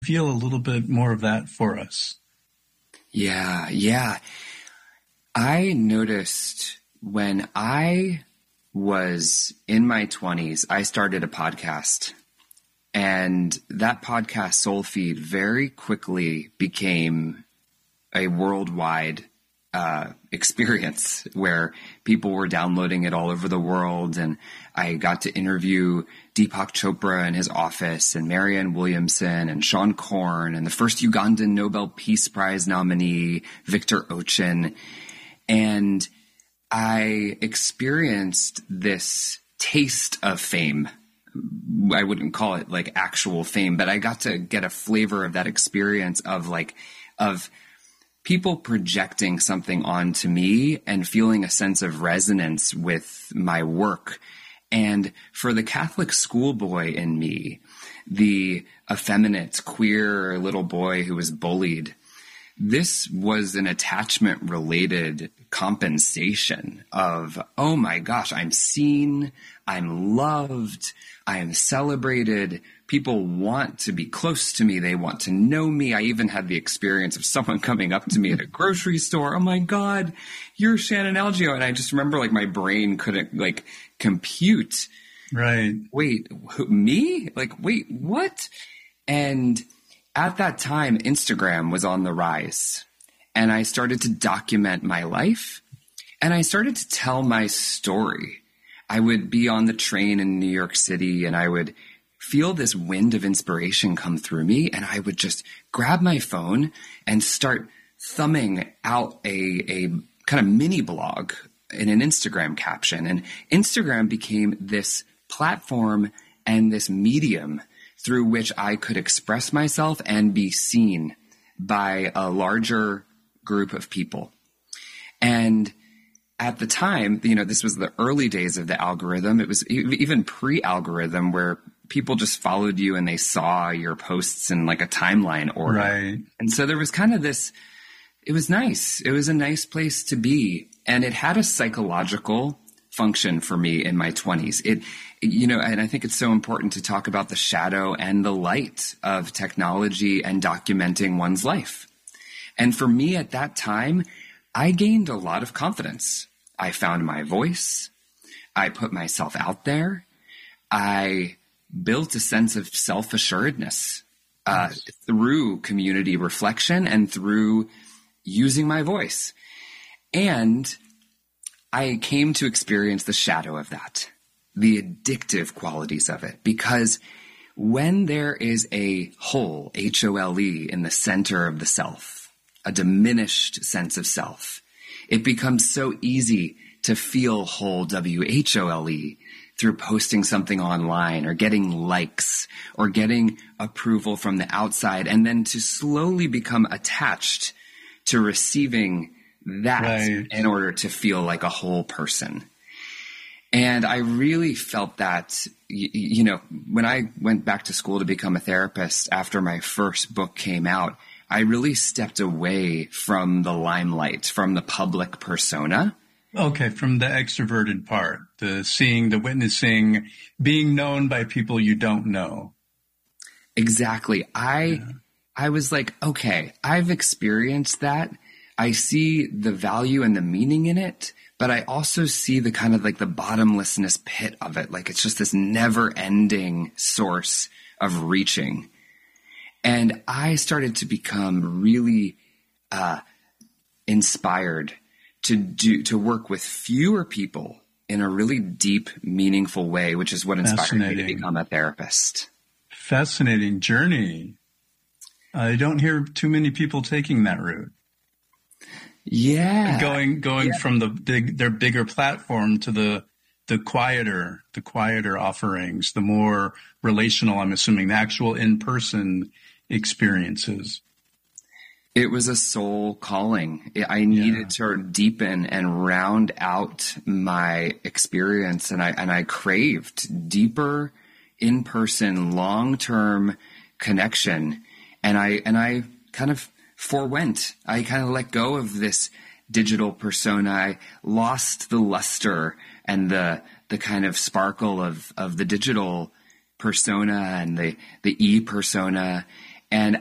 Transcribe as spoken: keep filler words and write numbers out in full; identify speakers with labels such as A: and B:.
A: Feel a little bit more of that for us.
B: Yeah, yeah. I noticed when I was in my twenties, I started a podcast. And that podcast, Soul Feed, very quickly became a worldwide uh, experience where people were downloading it all over the world. And I got to interview Deepak Chopra in his office, and Marianne Williamson, and Sean Korn, and the first Ugandan Nobel Peace Prize nominee, Victor Ochin. And I experienced this taste of fame. I wouldn't call it like actual fame, but I got to get a flavor of that experience of like, of people projecting something onto me and feeling a sense of resonance with my work. And for the Catholic schoolboy in me, the effeminate queer little boy who was bullied, this was an attachment related compensation of, oh my gosh, I'm seen, I'm loved, I am celebrated. People want to be close to me. They want to know me. I even had the experience of someone coming up to me at a grocery store. Oh my God, you're Shannon Algeo. And I just remember like my brain couldn't like compute.
A: Right.
B: Wait, who, me? Like, wait, what? And at that time, Instagram was on the rise, and I started to document my life, and I started to tell my story. I would be on the train in New York City, and I would feel this wind of inspiration come through me, and I would just grab my phone and start thumbing out a, a kind of mini blog in an Instagram caption. And Instagram became this platform and this medium through which I could express myself and be seen by a larger group of people. And at the time, you know, this was the early days of the algorithm. It was even pre-algorithm where people just followed you and they saw your posts in like a timeline order.
A: Right.
B: And so there was kind of this, it was nice. It was a nice place to be. And it had a psychological function for me in my twenties. It, you know, and I think it's so important to talk about the shadow and the light of technology and documenting one's life. And for me at that time, I gained a lot of confidence. I found my voice. I put myself out there. I built a sense of self-assuredness uh, yes. through community reflection and through using my voice. And I came to experience the shadow of that, the addictive qualities of it, because when there is a hole, H O L E, in the center of the self, a diminished sense of self, it becomes so easy to feel whole, W H O L E, through posting something online or getting likes or getting approval from the outside, and then to slowly become attached to receiving that right. in order to feel like a whole person. And I really felt that, you, you know, when I went back to school to become a therapist after my first book came out, I really stepped away from the limelight, from the public persona.
A: Okay, from the extroverted part, the seeing, the witnessing, being known by people you don't know.
B: Exactly. I yeah. I was like, okay, I've experienced that. I see the value and the meaning in it, but I also see the kind of like the bottomlessness pit of it. Like it's just this never ending source of reaching. And I started to become really uh, inspired to do, to work with fewer people in a really deep, meaningful way, which is what inspired me to become a therapist.
A: Fascinating journey. I don't hear too many people taking that route.
B: Yeah.
A: Going, going yeah. from the big, their bigger platform to the, the quieter, the quieter offerings, the more relational, I'm assuming, the actual in-person experiences.
B: It was a soul calling. I needed yeah. to deepen and round out my experience, and I, and I craved deeper in-person, long-term connection. And I, and I kind of forwent. I kind of let go of this digital persona. I lost the luster and the, the kind of sparkle of, of the digital persona and the, the e persona. And